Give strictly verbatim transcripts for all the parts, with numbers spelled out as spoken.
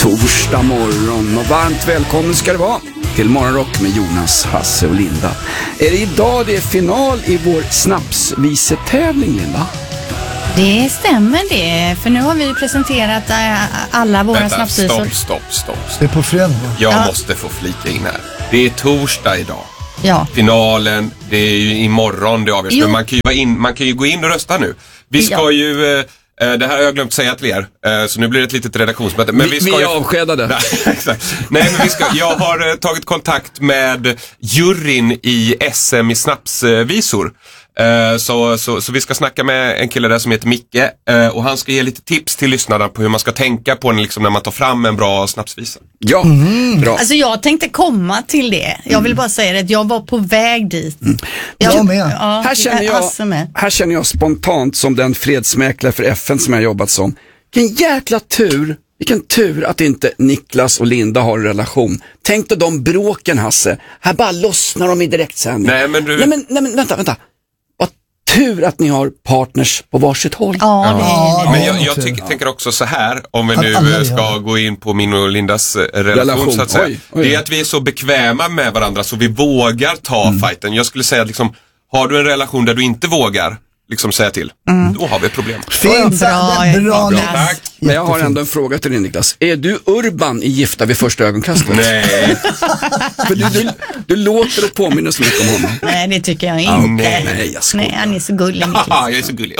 Torsdag morgon och varmt välkommen ska det vara till Morgonrock med Jonas, Hasse och Linda. Är det idag det är final i vår snapsvisetävling, Linda? Det stämmer det, för nu har vi presenterat alla våra Vänta, snapsvisor. Stopp, stopp, stopp. Det är på fredag. Jag Ja. måste få flika in här. Det är torsdag idag. Ja. Finalen, det är ju imorgon det avgörs. Men man kan ju, vara in, man kan ju gå in och rösta nu. Vi ska Ja. ju... Eh, det här har jag glömt säga till er, eh, så nu blir det ett litet redaktionsmöte. Men Vi, vi, ska vi är ju... avskedade. Nej, exakt. Nej, men vi ska... Jag har eh, tagit kontakt med juryn i S M i snapsvisor. Uh, så, så, så vi ska snacka med en kille där som heter Micke uh, och han ska ge lite tips till lyssnarna på hur man ska tänka på den, liksom, när man tar fram en bra snapsvisa. Ja, bra. Alltså jag tänkte komma till det. Jag vill bara säga det, att jag var på väg dit. Mm. Jag med. Ja, Här känner jag, med. här känner jag spontant som den fredsmäklare för F N som jag jobbat som. Vilken jäkla tur, vilken tur att inte Niklas och Linda har en relation. Tänk då de bråken, Hasse. Här bara lossnar de i direktsändning. Nej, men du... Nej, men, nej, men vänta, vänta. Vad tur att ni har partners på varsitt håll. Ja, det är Ja, Men det jag, är jag tur, tyck, ja. tänker också så här, om vi Att nu alla eh, gör ska det. gå in på min och Lindas eh, relation, Relation, så att säga. oj, oj. Det är att vi är så bekväma med varandra så vi vågar ta Mm. fighten. Jag skulle säga att liksom, har du en relation där du inte vågar liksom säga till, då har vi ett problem. Fint, Bra, bra, bra, bra. Tack. Men jag har ändå en fråga till dig, Niklas. Är du Urban i Gifta vid första ögonkastet? Nej, För du, du, du låter och påminner så mycket om honom. Nej, det tycker jag inte. Ah, nej. Nej, jag skojar. Nej, han är så gullig. haha, jag är så gullig.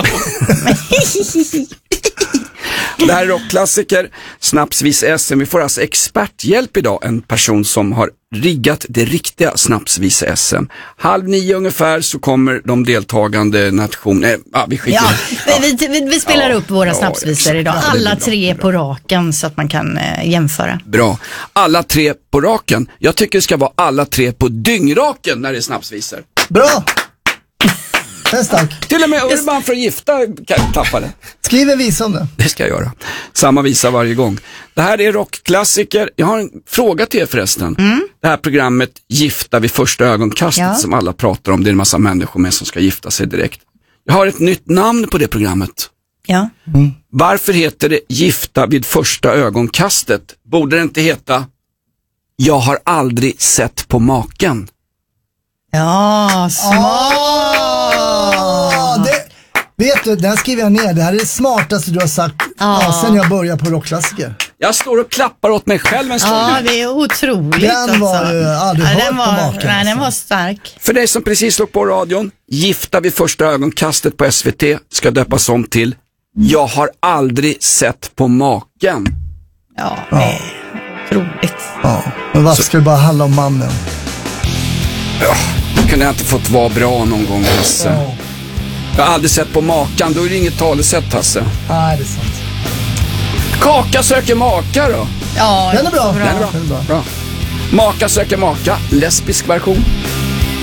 Det här är rockklassiker, snapsvis S M. Vi får alltså experthjälp idag. En person som har riggat det riktiga snapsvis S M. Halv nio ungefär så kommer de deltagande nationer. Eh, ah, vi skiter Ja, vi, vi, vi, vi spelar Ja, upp våra ja, snapsvisor exakt. idag. Ja, det blir Alla bra, tre bra. på raken så att man kan eh, jämföra. Bra. Alla tre på raken. Jag tycker det ska vara alla tre på dyngraken när det är snapsvisor. Bra! Det är stark. Till och med Urban för Gifta kan tappa det. Skriv en visa om det. Det ska jag göra. Samma visa varje gång. Det här är rockklassiker. Jag har en fråga till er förresten. Mm. Det här programmet Gifta vid första ögonkastet Ja. som alla pratar om. Det är en massa människor med som ska gifta sig direkt. Jag har ett nytt namn på det programmet. Ja. Varför heter det Gifta vid första ögonkastet? Borde det inte heta Jag har aldrig sett på maken? Ja, smart. Ah, det, vet du, den skriver jag ner. Det här är det smartaste du har sagt Ah. ja, sen jag började på rockklassiker. Jag står och klappar åt mig själv en stund. Ja, det är otroligt. Den var alltså. ju aldrig ja, hört den på var, maken, nej, den alltså. var stark. För dig som precis slog på radion, Gifta vid första ögonkastet på S V T ska döpas om till Jag har aldrig sett på maken. Ja, det är otroligt. Ja, men varför ska det bara handla om mannen? Kunde jag inte fått vara bra någon gång, Hasse? Ja. Jag har aldrig sett på makan, då är det inget talesätt, Hasse. Nej, det är sant. Kaka söker maka då. Ja, Den är bra. så Den är bra. Den är bra. bra. Maka söker maka, lesbisk version.